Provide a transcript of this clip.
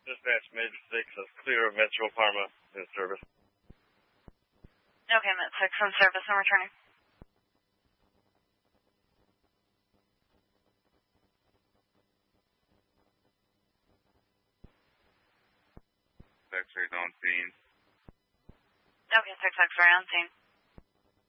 Dispatch Major 6, that's clear of Metro Parma in service. Okay, Met 6 in service and returning. X-ray on scene. Okay, 6 X-ray on scene.